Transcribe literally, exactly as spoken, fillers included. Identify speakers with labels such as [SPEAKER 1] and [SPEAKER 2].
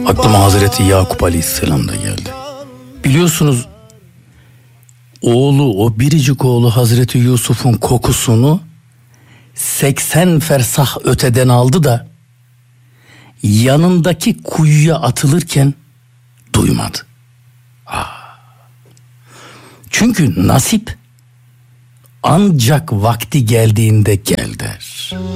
[SPEAKER 1] Aklıma Hazreti Yakup Aleyhisselam da geldi. Biliyorsunuz oğlu, o biricik oğlu Hazreti Yusuf'un kokusunu seksen fersah öteden aldı da yanındaki kuyuya atılırken duymadı. Ah. Çünkü nasip ancak vakti geldiğinde gel der.